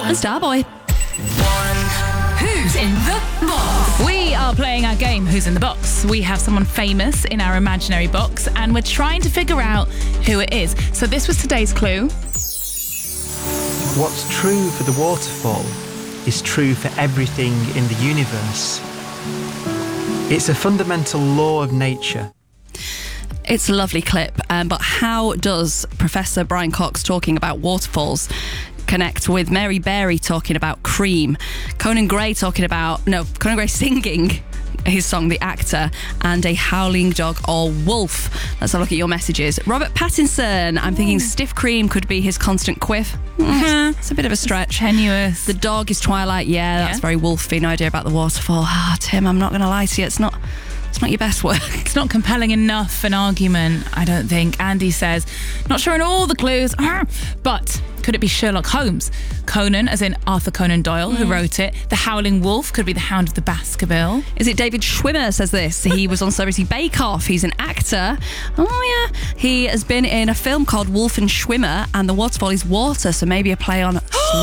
and Starboy. Who's in the box? We are playing our game, Who's in the Box. We have someone famous in our imaginary box and we're trying to figure out who it is. So this was today's clue. What's true for the waterfall is true for everything in the universe. It's a fundamental law of nature. It's a lovely clip, but how does Professor Brian Cox talking about waterfalls connect with Mary Berry talking about cream, Conan Gray singing his song The Actor, and a howling dog or wolf? Let's have a look at your messages. Robert Pattinson, I'm thinking stiff cream could be his constant quiff. It's a bit of a stretch. Tenuous. The dog is Twilight. Yeah, that's very wolfy. No idea about the waterfall. Tim, I'm not going to lie to you. It's not your best work. It's not compelling enough an argument, I don't think. Andy says, not sure on all the clues, but could it be Sherlock Holmes? Conan, as in Arthur Conan Doyle, who wrote it. The Howling Wolf could be the Hound of the Baskerville. Is it David Schwimmer says this? He was on Celebrity Bake Off. He's an actor. Oh, yeah. He has been in a film called Wolf and Schwimmer, and the waterfall is water, so maybe a play on